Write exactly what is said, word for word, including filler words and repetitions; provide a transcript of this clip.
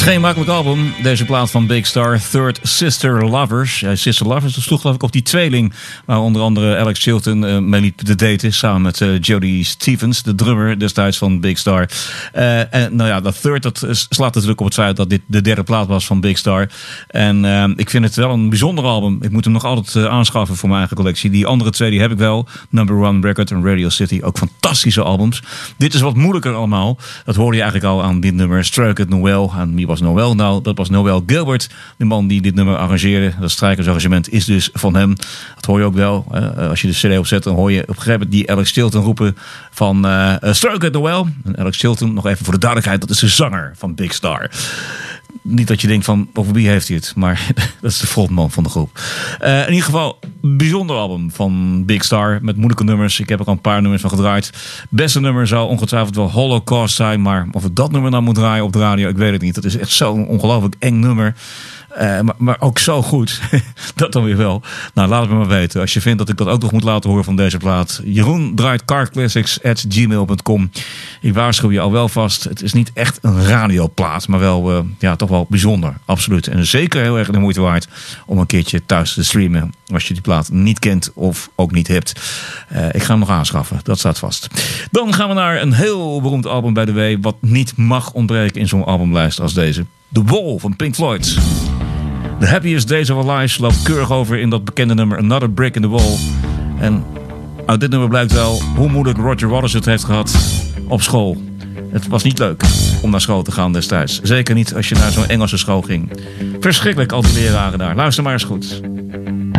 geen makkelijk album, deze plaat van Big Star, Third Sister Lovers. Ja, Sister Lovers, dat sloeg geloof ik op die tweeling waar onder andere Alex Chilton uh, mee liep te daten, samen met uh, Jody Stevens, de drummer destijds van Big Star. Uh, en nou ja, dat Third, dat slaat natuurlijk op het feit dat dit de derde plaat was van Big Star. En uh, ik vind het wel een bijzonder album. Ik moet hem nog altijd uh, aanschaffen voor mijn eigen collectie. Die andere twee die heb ik wel. Number One Record en Radio City, ook fantastische albums. Dit is wat moeilijker allemaal. Dat hoorde je eigenlijk al aan dit nummer, Stroke It Noel. En wie was Noel? Nou, dat was Noel Gilbert, de man die dit nummer arrangeerde. Dat strijkersarrangement is dus van hem. Dat hoor je ook wel. Uh, als je de cd opzet, dan hoor je op een gegeven moment die Alex Chilton roepen van uh, Stroke It Noel. En Alex Chilton, nog even voor de duidelijkheid, dat is de zanger van Big Star. Niet dat je denkt van, over wie heeft hij het? Maar dat is de frontman van de groep. Uh, in ieder geval, een bijzonder album van Big Star. Met moeilijke nummers. Ik heb er al een paar nummers van gedraaid. Beste nummer zou ongetwijfeld wel Holocaust zijn. Maar of ik dat nummer nou moet draaien op de radio, ik weet het niet. Dat is echt zo'n ongelooflijk eng nummer. Uh, maar, maar ook zo goed. Dat dan weer wel. Nou, laat het me maar weten. Als je vindt dat ik dat ook nog moet laten horen van deze plaat. Jeroen draait carclassics at gmail dot com. Ik waarschuw je al wel vast. Het is niet echt een radioplaat. Maar wel, uh, ja, toch wel bijzonder. Absoluut. En zeker heel erg de moeite waard om een keertje thuis te streamen. Als je die plaat niet kent of ook niet hebt. Uh, ik ga hem nog aanschaffen. Dat staat vast. Dan gaan we naar een heel beroemd album bij de W. Wat niet mag ontbreken in zo'n albumlijst als deze. The Wall van Pink Floyd. The Happiest Days of Our Lives loopt keurig over in dat bekende nummer Another Brick in the Wall. En uit dit nummer blijkt wel hoe moeilijk Roger Waters het heeft gehad op school. Het was niet leuk om naar school te gaan destijds. Zeker niet als je naar zo'n Engelse school ging. Verschrikkelijk, al die leraren daar. Luister maar eens goed.